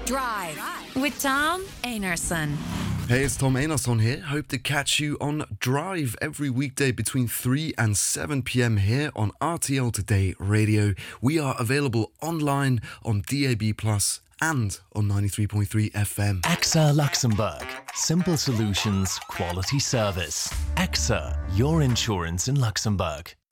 Drive with Tom Einarson. Hey, it's Tom Einarson here. Hope to catch you on Drive every weekday between 3 and 7 p.m. here on RTL Today Radio. We are available online on DAB+ and on 93.3 FM. AXA Luxembourg. Simple solutions, quality service. AXA, your insurance in Luxembourg.